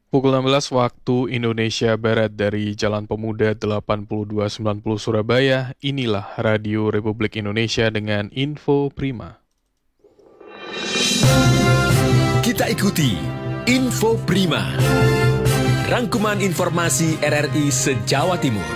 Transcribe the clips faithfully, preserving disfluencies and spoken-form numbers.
Pukul enam belas waktu Indonesia Barat dari Jalan Pemuda delapan puluh dua sembilan puluh Surabaya, inilah Radio Republik Indonesia dengan Info Prima. Kita ikuti Info Prima, rangkuman informasi R R I se-Jawa Timur.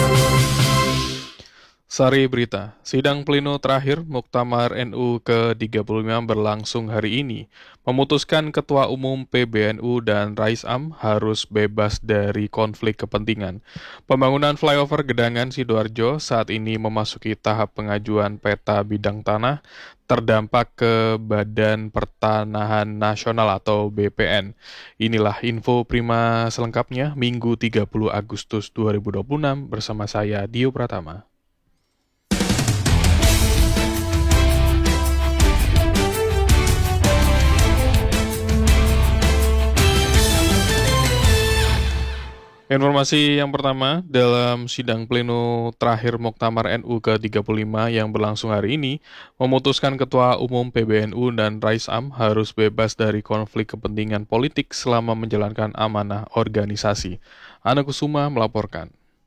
Sari berita, sidang pleno terakhir Muktamar N U ke tiga puluh lima berlangsung hari ini, memutuskan Ketua Umum P B N U dan Rais Am harus bebas dari konflik kepentingan. Pembangunan flyover Gedangan Sidoarjo saat ini memasuki tahap pengajuan peta bidang tanah terdampak ke Badan Pertanahan Nasional atau B P N. Inilah info Prima selengkapnya Minggu tiga puluh Agustus dua ribu dua puluh enam bersama saya Dio Pratama. Informasi yang pertama, dalam sidang pleno terakhir Muktamar N U ke tiga puluh lima yang berlangsung hari ini, memutuskan Ketua Umum P B N U dan Rais Am harus bebas dari konflik kepentingan politik selama menjalankan amanah organisasi. Ana Kusuma melaporkan.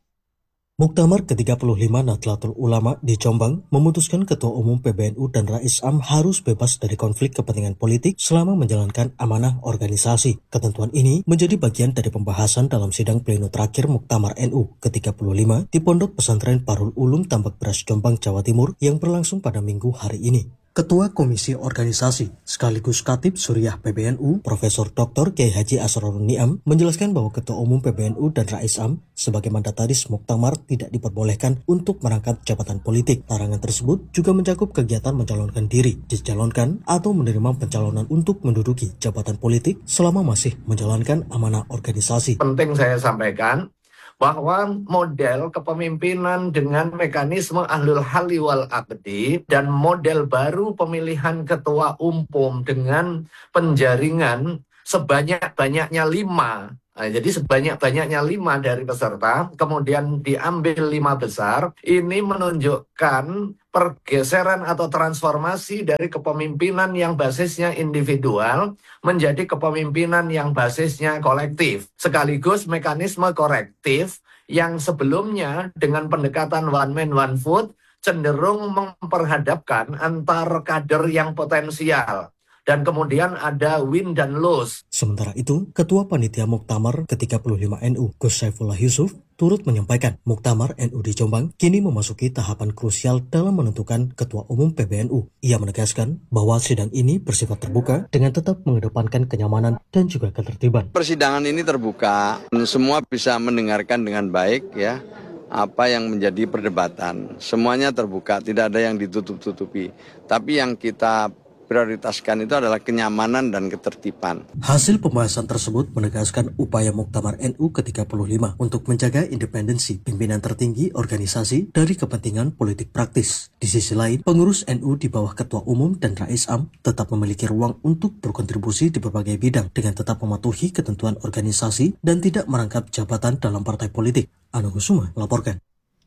Muktamar ke tiga puluh lima Nahdlatul Ulama di Jombang memutuskan Ketua Umum P B N U dan Rais Am harus bebas dari konflik kepentingan politik selama menjalankan amanah organisasi. Ketentuan ini menjadi bagian dari pembahasan dalam sidang pleno terakhir Muktamar N U ke tiga puluh lima di Pondok Pesantren Parul Ulum Tambak Beras Jombang, Jawa Timur yang berlangsung pada Minggu hari ini. Ketua Komisi Organisasi sekaligus Katib Suriah P B N U, Profesor Doktor Kiai Haji Asrorun Niam, menjelaskan bahwa Ketua Umum P B N U dan Rais Am sebagai mandataris Muktamar tidak diperbolehkan untuk merangkap jabatan politik. Larangan tersebut juga mencakup kegiatan mencalonkan diri, dicalonkan, atau menerima pencalonan untuk menduduki jabatan politik selama masih menjalankan amanah organisasi. Penting saya sampaikan bahwa model kepemimpinan dengan mekanisme ahlul halli wal aqdi dan model baru pemilihan ketua umum dengan penjaringan sebanyak-banyaknya lima. Nah, jadi sebanyak-banyaknya lima dari peserta, kemudian diambil lima besar, ini menunjukkan pergeseran atau transformasi dari kepemimpinan yang basisnya individual menjadi kepemimpinan yang basisnya kolektif. Sekaligus mekanisme korektif yang sebelumnya dengan pendekatan one man one vote cenderung memperhadapkan antar kader yang potensial. Dan kemudian ada win dan lose. Sementara itu, Ketua Panitia Muktamar ke tiga puluh lima N U, Gus Saifullah Yusuf, turut menyampaikan Muktamar N U di Jombang kini memasuki tahapan krusial dalam menentukan Ketua Umum P B N U. Ia menegaskan bahwa sidang ini bersifat terbuka dengan tetap mengedepankan kenyamanan dan juga ketertiban. Persidangan ini terbuka, semua bisa mendengarkan dengan baik ya. Apa yang menjadi perdebatan. Semuanya terbuka, tidak ada yang ditutup-tutupi. Tapi yang kita prioritaskan itu adalah kenyamanan dan ketertiban. Hasil pembahasan tersebut menegaskan upaya Muktamar N U ke tiga puluh lima untuk menjaga independensi pimpinan tertinggi organisasi dari kepentingan politik praktis. Di sisi lain, pengurus N U di bawah Ketua Umum dan Rais Am tetap memiliki ruang untuk berkontribusi di berbagai bidang dengan tetap mematuhi ketentuan organisasi dan tidak merangkap jabatan dalam partai politik. Anu Kusuma melaporkan.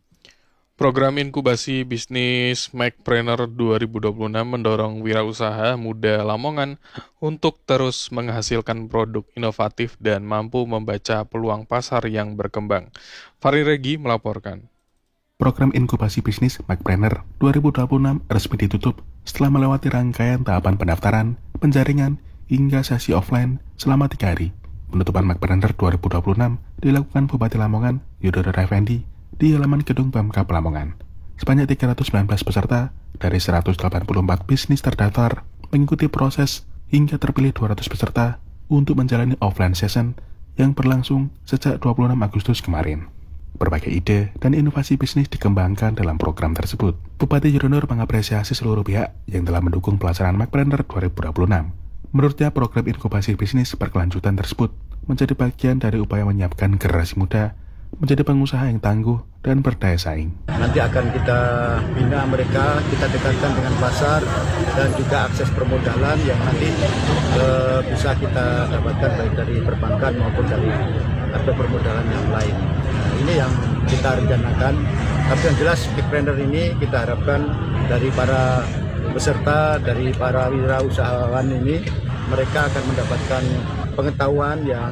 Program inkubasi bisnis Macpreneur dua ribu dua puluh enam mendorong wirausaha muda Lamongan untuk terus menghasilkan produk inovatif dan mampu membaca peluang pasar yang berkembang. Fari Regi melaporkan. Program inkubasi bisnis Macpreneur dua ribu dua puluh enam resmi ditutup setelah melewati rangkaian tahapan pendaftaran, penjaringan, hingga sesi offline selama tiga hari. Penutupan Macpreneur dua ribu dua puluh enam dilakukan Bupati Lamongan, Yudodo Effendi, di halaman gedung Pemkab Lamongan. Sebanyak tiga ratus sembilan belas peserta dari seratus delapan puluh empat bisnis terdaftar mengikuti proses hingga terpilih dua ratus peserta untuk menjalani offline session yang berlangsung sejak dua puluh enam Agustus kemarin. Berbagai ide dan inovasi bisnis dikembangkan dalam program tersebut. Bupati Yudodo mengapresiasi seluruh pihak yang telah mendukung pelaksanaan Macpreneur dua ribu dua puluh enam. Menurutnya, program inkubasi bisnis berkelanjutan tersebut menjadi bagian dari upaya menyiapkan generasi muda menjadi pengusaha yang tangguh dan berdaya saing. Nanti akan kita bina mereka, kita dekatkan dengan pasar dan juga akses permodalan yang nanti eh, bisa kita dapatkan baik dari perbankan maupun dari atau permodalan yang lain. Nah, ini yang kita rencanakan. Tapi yang jelas Macpreneur ini kita harapkan dari para peserta, dari para wirausahawan ini, mereka akan mendapatkan pengetahuan yang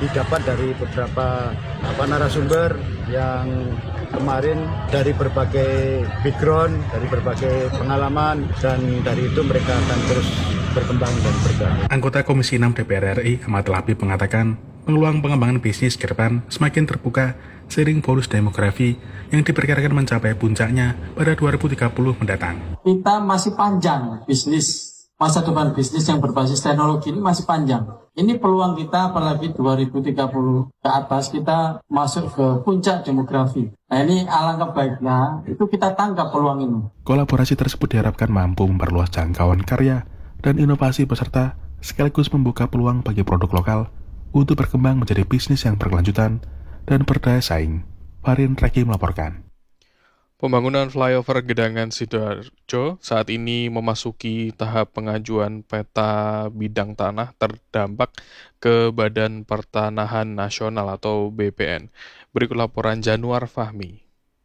didapat dari beberapa apa narasumber yang kemarin dari berbagai background, dari berbagai pengalaman, dan dari itu mereka akan terus berkembang dan bergerak. Anggota Komisi enam D P R R I Ahmad Labib mengatakan peluang pengembangan bisnis ke depan semakin terbuka seiring bonus demografi yang diperkirakan mencapai puncaknya pada dua ribu tiga puluh mendatang. Kita masih panjang bisnis, masa depan bisnis yang berbasis teknologi ini masih panjang. Ini peluang kita apalagi dua ribu tiga puluh ke atas kita masuk ke puncak demografi. Nah ini alangkah baiknya itu kita tangkap peluang ini. Kolaborasi tersebut diharapkan mampu memperluas jangkauan karya dan inovasi peserta sekaligus membuka peluang bagi produk lokal untuk berkembang menjadi bisnis yang berkelanjutan dan berdaya saing. Farin Reki melaporkan. Pembangunan flyover Gedangan Sidoarjo saat ini memasuki tahap pengajuan peta bidang tanah terdampak ke Badan Pertanahan Nasional atau B P N. Berikut laporan Januar Fahmi.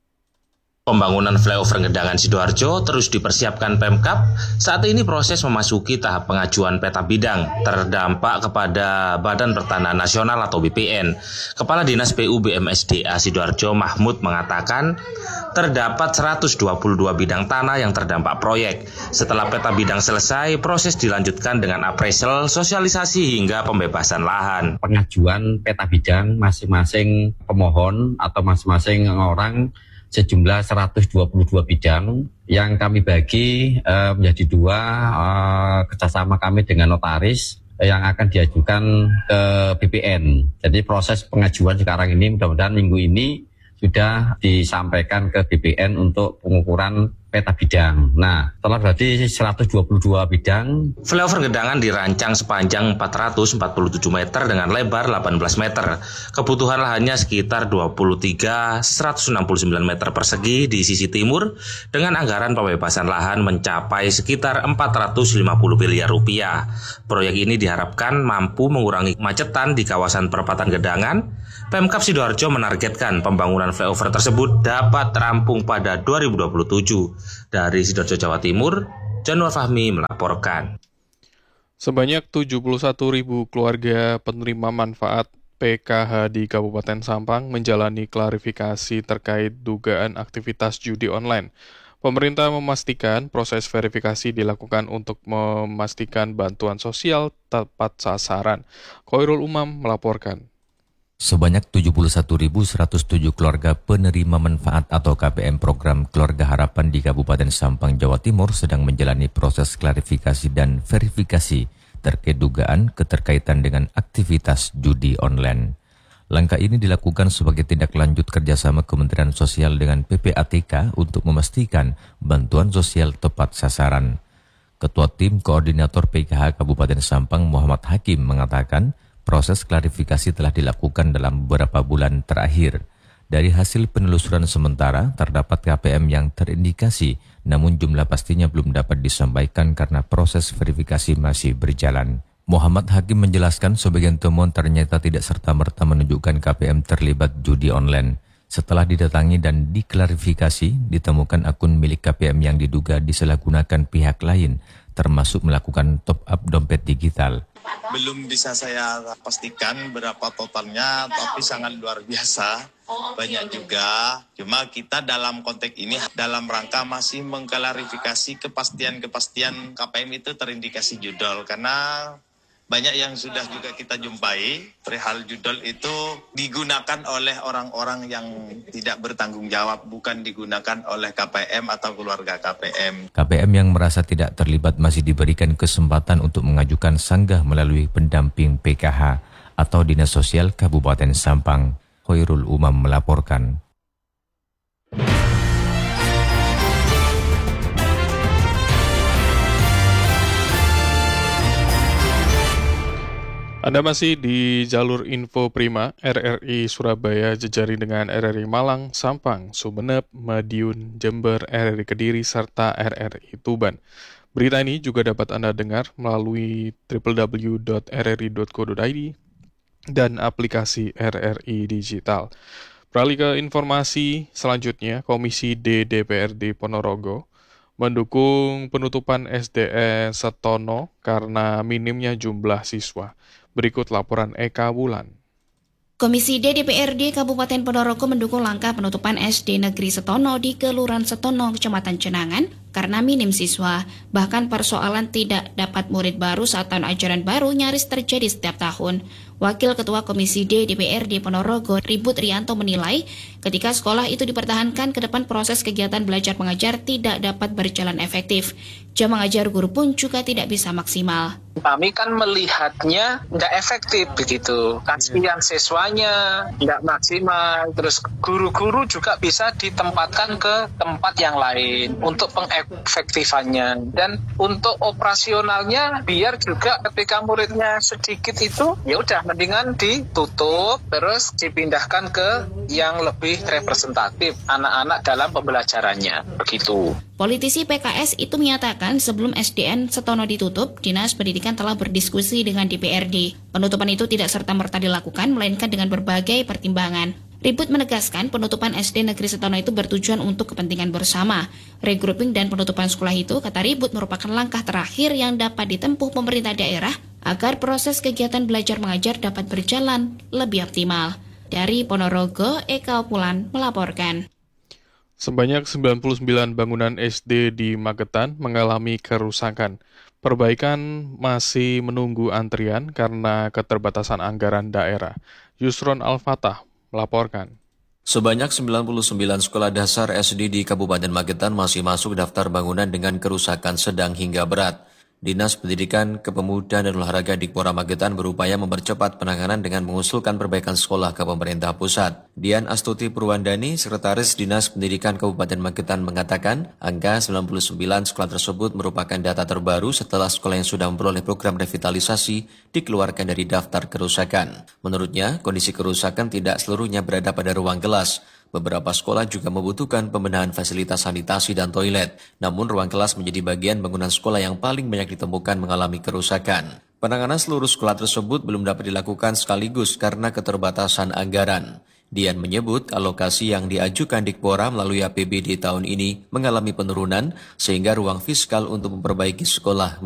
Pembangunan flyover Gedangan Sidoarjo terus dipersiapkan Pemkab. Saat ini proses memasuki tahap pengajuan peta bidang terdampak kepada Badan Pertanahan Nasional atau B P N. Kepala Dinas P U B M S D A Sidoarjo Mahmud mengatakan terdapat seratus dua puluh dua bidang tanah yang terdampak proyek. Setelah peta bidang selesai, proses dilanjutkan dengan appraisal, sosialisasi hingga pembebasan lahan. Pengajuan peta bidang masing-masing pemohon atau masing-masing orang sejumlah seratus dua puluh dua bidang yang kami bagi uh, menjadi dua uh, kerjasama kami dengan notaris yang akan diajukan ke B P N. Jadi proses pengajuan sekarang ini mudah-mudahan minggu ini sudah disampaikan ke B P N untuk pengukuran peta bidang. Nah, setelah berarti seratus dua puluh dua bidang. Flyover Gedangan dirancang sepanjang empat ratus empat puluh tujuh meter dengan lebar delapan belas meter. Kebutuhan lahannya sekitar dua puluh tiga seratus enam puluh sembilan meter persegi di sisi timur dengan anggaran pembebasan lahan mencapai sekitar empat ratus lima puluh miliar rupiah. Proyek ini diharapkan mampu mengurangi kemacetan di kawasan perempatan Gedangan. Pemkab Sidoarjo menargetkan pembangunan flyover tersebut dapat rampung pada dua ribu dua puluh tujuh. Dari Sidoarjo, Jawa Timur, Januar Fahmi melaporkan. Sebanyak tujuh puluh satu ribu keluarga penerima manfaat P K H di Kabupaten Sampang menjalani klarifikasi terkait dugaan aktivitas judi online. Pemerintah memastikan proses verifikasi dilakukan untuk memastikan bantuan sosial tepat sasaran. Khairul Umam melaporkan. Sebanyak tujuh puluh satu ribu seratus tujuh keluarga penerima manfaat atau K P M program Keluarga Harapan di Kabupaten Sampang, Jawa Timur sedang menjalani proses klarifikasi dan verifikasi terkait dugaan keterkaitan dengan aktivitas judi online. Langkah ini dilakukan sebagai tindak lanjut kerjasama Kementerian Sosial dengan P P A T K untuk memastikan bantuan sosial tepat sasaran. Ketua Tim Koordinator P K H Kabupaten Sampang Muhammad Hakim mengatakan, proses klarifikasi telah dilakukan dalam beberapa bulan terakhir. Dari hasil penelusuran sementara, terdapat K P M yang terindikasi, namun jumlah pastinya belum dapat disampaikan karena proses verifikasi masih berjalan. Muhammad Hakim menjelaskan sebagian temuan ternyata tidak serta-merta menunjukkan K P M terlibat judi online. Setelah didatangi dan diklarifikasi, ditemukan akun milik K P M yang diduga disalahgunakan pihak lain, termasuk melakukan top-up dompet digital. Belum bisa saya pastikan berapa totalnya, tapi sangat luar biasa, banyak juga. Cuma kita dalam konteks ini, dalam rangka masih mengklarifikasi kepastian-kepastian K P M itu terindikasi judol, karena banyak yang sudah juga kita jumpai, perihal judol itu digunakan oleh orang-orang yang tidak bertanggung jawab, bukan digunakan oleh K P M atau keluarga K P M. K P M yang merasa tidak terlibat masih diberikan kesempatan untuk mengajukan sanggah melalui pendamping P K H atau Dinas Sosial Kabupaten Sampang. Khairul Umam melaporkan. Anda masih di jalur Info Prima, R R I Surabaya jejaring dengan R R I Malang, Sampang, Sumeneb, Madiun, Jember, R R I Kediri, serta R R I Tuban. Berita ini juga dapat Anda dengar melalui w w w dot r r i dot co dot i d dan aplikasi R R I Digital. Beralih ke informasi selanjutnya, Komisi D D P R D Ponorogo mendukung penutupan S D N Setono karena minimnya jumlah siswa. Berikut laporan Eka Wulan. Komisi D D P R D Kabupaten Ponorogo mendukung langkah penutupan S D Negeri Setono di Kelurahan Setono, Kecamatan Cenangan karena minim siswa. Bahkan persoalan tidak dapat murid baru saat tahun ajaran baru nyaris terjadi setiap tahun. Wakil Ketua Komisi D D P R D Ponorogo, Ribut Rianto menilai ketika sekolah itu dipertahankan ke depan proses kegiatan belajar mengajar tidak dapat berjalan efektif. Jam mengajar guru pun juga tidak bisa maksimal. Kami kan melihatnya tidak efektif begitu. Kasihan siswanya tidak maksimal. Terus guru-guru juga bisa ditempatkan ke tempat yang lain untuk pengefektifannya. Dan untuk operasionalnya biar juga ketika muridnya sedikit itu ya udah mendingan ditutup terus dipindahkan ke yang lebih representatif anak-anak dalam pembelajarannya begitu. Politisi P K S itu menyatakan sebelum S D N Setono ditutup, Dinas Pendidikan telah berdiskusi dengan D P R D. Penutupan itu tidak serta-merta dilakukan, melainkan dengan berbagai pertimbangan. Ribut menegaskan penutupan S D Negeri Setono itu bertujuan untuk kepentingan bersama. Regrouping dan penutupan sekolah itu, kata Ribut, merupakan langkah terakhir yang dapat ditempuh pemerintah daerah agar proses kegiatan belajar mengajar dapat berjalan lebih optimal. Dari Ponorogo, Eka Opulan melaporkan. Sebanyak sembilan puluh sembilan bangunan S D di Magetan mengalami kerusakan. Perbaikan masih menunggu antrian karena keterbatasan anggaran daerah. Yusron Al-Fatah melaporkan. Sebanyak sembilan puluh sembilan sekolah dasar S D di Kabupaten Magetan masih masuk daftar bangunan dengan kerusakan sedang hingga berat. Dinas Pendidikan, Kepemudaan dan Olahraga Dikpora Magetan berupaya mempercepat penanganan dengan mengusulkan perbaikan sekolah ke pemerintah pusat. Dian Astuti Purwandani, Sekretaris Dinas Pendidikan Kabupaten Magetan mengatakan, angka sembilan puluh sembilan sekolah tersebut merupakan data terbaru setelah sekolah yang sudah memperoleh program revitalisasi dikeluarkan dari daftar kerusakan. Menurutnya, kondisi kerusakan tidak seluruhnya berada pada ruang kelas. Beberapa sekolah juga membutuhkan pembenahan fasilitas sanitasi dan toilet. Namun ruang kelas menjadi bagian bangunan sekolah yang paling banyak ditemukan mengalami kerusakan. Penanganan seluruh sekolah tersebut belum dapat dilakukan sekaligus karena keterbatasan anggaran. Dian menyebut alokasi yang diajukan Dikpora melalui A P B D tahun ini mengalami penurunan sehingga ruang fiskal untuk memperbaiki sekolah